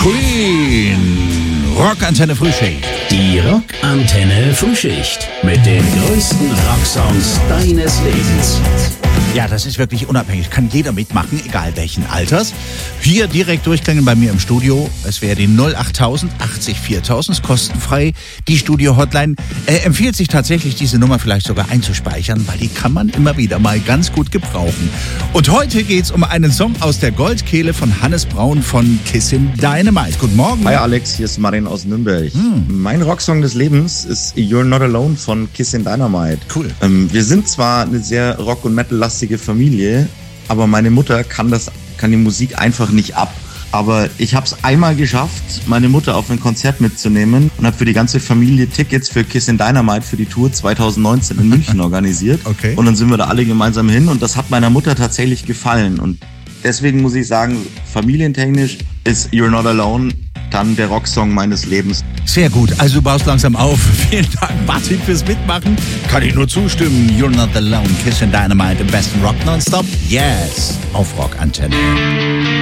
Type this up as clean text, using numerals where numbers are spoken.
Trampolin. Rockantenne Frühschicht. Die Rockantenne Frühschicht mit den größten Rocksongs deines Lebens. Ja, das ist wirklich unabhängig. Kann jeder mitmachen, egal welchen Alters. Hier direkt durchklingen bei mir im Studio. Es wäre die 08000 80 4000, ist kostenfrei. Die Studio-Hotline empfiehlt sich tatsächlich, diese Nummer vielleicht sogar einzuspeichern, weil die kann man immer wieder mal ganz gut gebrauchen. Und heute geht's um einen Song aus der Goldkehle von Hannes Braun von Kissin' Dynamite. Guten Morgen. Hi Alex, hier ist Martin aus Nürnberg. Mein Rocksong des Lebens ist You're Not Alone von Kissin' Dynamite. Cool. Wir sind zwar eine sehr Rock- und Metal-lastige Familie, aber meine Mutter kann die Musik einfach nicht ab. Aber ich habe es einmal geschafft, meine Mutter auf ein Konzert mitzunehmen und habe für die ganze Familie Tickets für Kissin' Dynamite für die Tour 2019 in München organisiert. Okay. Und dann sind wir da alle gemeinsam hin und das hat meiner Mutter tatsächlich gefallen. Und deswegen muss ich sagen, familientechnisch ist You're Not Alone dann der Rocksong meines Lebens. Sehr gut, also du baust langsam auf. Vielen Dank, Martin, fürs Mitmachen. Kann ich nur zustimmen. You're Not Alone, Kissin' Dynamite, im besten Rock nonstop. Yes, auf Rockantenne.